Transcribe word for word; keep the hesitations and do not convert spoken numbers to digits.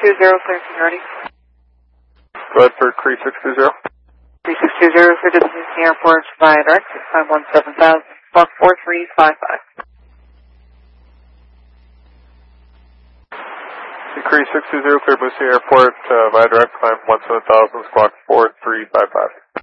two zero, clear to ready. Go ahead for Cree six two zero. three six two zero for Disney Airport via direct, six five one seven thousand, squawk four three five five. Cree six two zero, clear Moosey Airport uh, via direct, climb one seven thousand, squawk four three five five.